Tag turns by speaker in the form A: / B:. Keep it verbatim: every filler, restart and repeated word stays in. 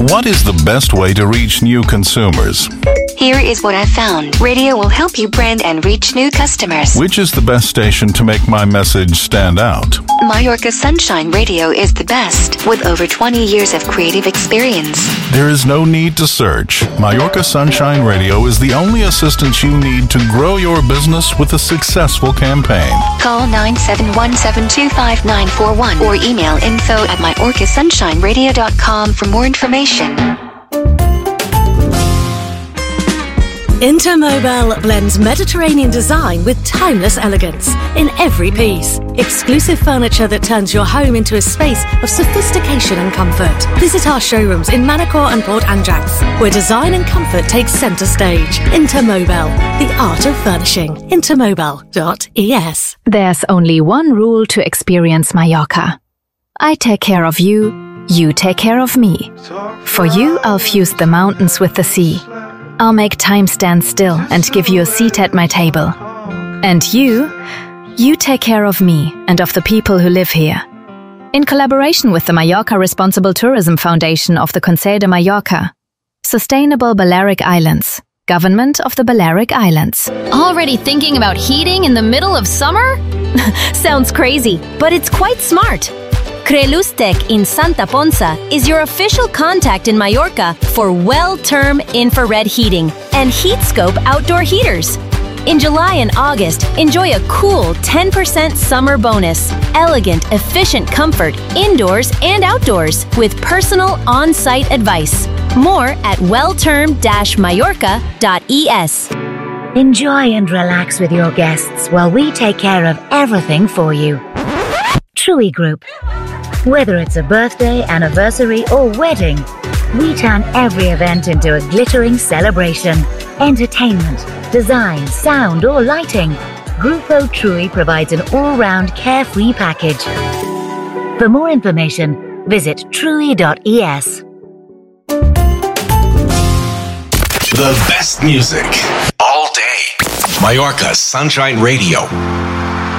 A: What is the best way to reach new consumers?
B: Here is what I found. Radio will help you brand and reach new customers.
A: Which is the best station to make my message stand out?
B: Mallorca Sunshine Radio is the best, with over twenty years of creative experience.
A: There is no need to search. Mallorca Sunshine Radio is the only assistance you need to grow your business with a successful campaign.
B: Call nine seven one, seven two five, nine four one or email info at mallorca sunshine radio dot com for more information.
C: Intermobile blends Mediterranean design with timeless elegance in every piece. Exclusive furniture that turns your home into a space of sophistication and comfort. Visit our showrooms in Manacor and Port Anjax, where design and comfort takes centre stage. Intermobile, the art of furnishing. intermobile dot e s.
D: There's only one rule to experience Mallorca. I take care of you, you take care of me. For you, I'll fuse the mountains with the sea. I'll make time stand still and give you a seat at my table. And you, you take care of me and of the people who live here. In collaboration with the Mallorca Responsible Tourism Foundation of the Consell de Mallorca, Sustainable Balearic Islands, Government of the Balearic Islands.
E: Already thinking about heating in the middle of summer? Sounds crazy, but it's quite smart. Crelustec in Santa Ponsa is your official contact in Mallorca for well-term infrared heating and Heatscope outdoor heaters. In July and August, enjoy a cool ten percent summer bonus. Elegant, efficient comfort, indoors and outdoors, with personal on-site advice. More at well term dash mallorca dot e s.
F: Enjoy and relax with your guests while we take care of everything for you. TRUI Group. Whether it's a birthday, anniversary or wedding, we turn every event into a glittering celebration. Entertainment, design, sound or lighting, Grupo TRUI provides an all-round carefree package. For more information, visit trui dot e s.
G: The best music all day. Mallorca Sunshine Radio.